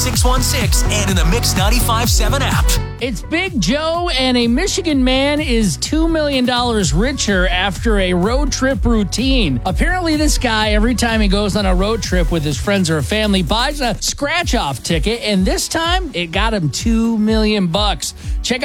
616 and in the Mix 95.7 app. It's Big Joe, and a Michigan man is $2 million richer after a road trip routine. Apparently, this guy, every time he goes on a road trip with his friends or family, buys a scratch-off ticket, and this time, it got him $2 million. Check